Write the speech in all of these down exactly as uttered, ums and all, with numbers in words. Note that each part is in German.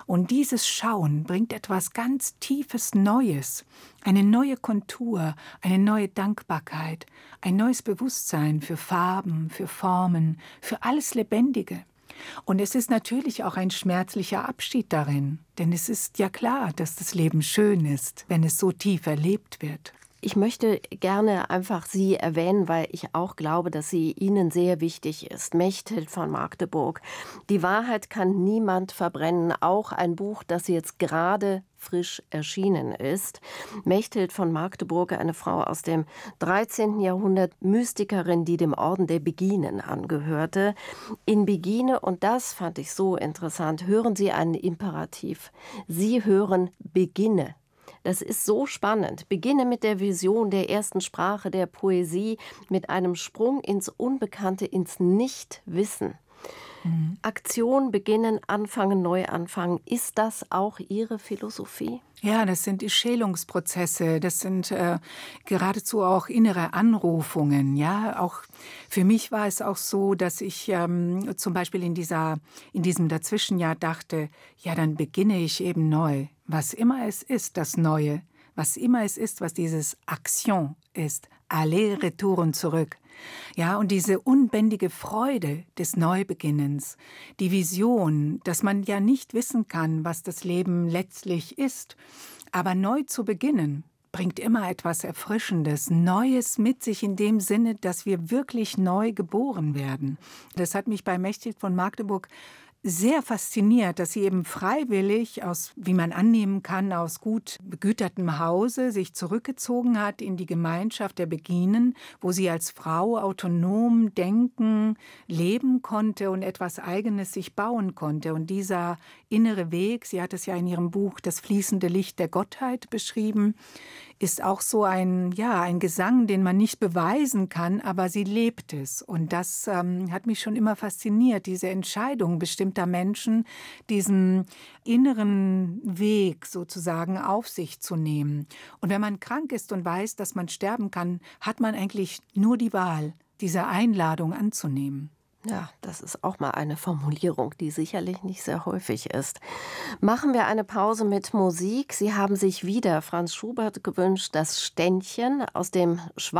Und dieses Schauen bringt etwas ganz Tiefes Neues, eine neue Kontur, eine neue Dankbarkeit, ein neues Bewusstsein für Farben, für Formen, für alles Lebendige. Und es ist natürlich auch ein schmerzlicher Abschied darin, denn es ist ja klar, dass das Leben schön ist, wenn es so tief erlebt wird. Ich möchte gerne einfach Sie erwähnen, weil ich auch glaube, dass sie Ihnen sehr wichtig ist. Mechthild von Magdeburg. Die Wahrheit kann niemand verbrennen. Auch ein Buch, das jetzt gerade frisch erschienen ist. Mechthild von Magdeburg, eine Frau aus dem dreizehnten Jahrhundert, Mystikerin, die dem Orden der Beginen angehörte. In Begine, und das fand ich so interessant, hören Sie einen Imperativ. Sie hören Beginne. Das ist so spannend. Beginne mit der Vision der ersten Sprache, der Poesie, mit einem Sprung ins Unbekannte, ins Nichtwissen. Mhm. Aktion, beginnen, anfangen, neu anfangen. Ist das auch Ihre Philosophie? Ja, das sind die Schälungsprozesse, das sind äh, geradezu auch innere Anrufungen. Ja, auch für mich war es auch so, dass ich ähm, zum Beispiel in dieser, in diesem Dazwischenjahr dachte, ja, dann beginne ich eben neu. Was immer es ist, das Neue, was immer es ist, was dieses Action ist, aller, retour und zurück. Ja, und diese unbändige Freude des Neubeginnens, die Vision, dass man ja nicht wissen kann, was das Leben letztlich ist, aber neu zu beginnen, bringt immer etwas Erfrischendes, Neues mit sich in dem Sinne, dass wir wirklich neu geboren werden. Das hat mich bei Mechthild von Magdeburg sehr fasziniert, dass sie eben freiwillig, aus, wie man annehmen kann, aus gut begütertem Hause sich zurückgezogen hat in die Gemeinschaft der Beginen, wo sie als Frau autonom denken, leben konnte und etwas Eigenes sich bauen konnte. Und dieser innere Weg, sie hat es ja in ihrem Buch Das fließende Licht der Gottheit beschrieben, ist auch so ein, ja, ein Gesang, den man nicht beweisen kann, aber sie lebt es. Und das ähm, hat mich schon immer fasziniert, diese Entscheidung bestimmter Menschen, diesen inneren Weg sozusagen auf sich zu nehmen. Und wenn man krank ist und weiß, dass man sterben kann, hat man eigentlich nur die Wahl, diese Einladung anzunehmen. Ja, das ist auch mal eine Formulierung, die sicherlich nicht sehr häufig ist. Machen wir eine Pause mit Musik. Sie haben sich wieder Franz Schubert gewünscht, das Ständchen aus dem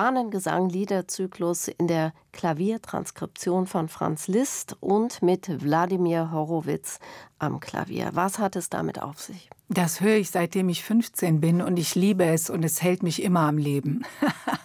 Schwanengesang-Liederzyklus in der Klaviertranskription von Franz Liszt und mit Wladimir Horowitz am Klavier. Was hat es damit auf sich? Das höre ich, seitdem ich fünfzehn bin, und ich liebe es und es hält mich immer am Leben.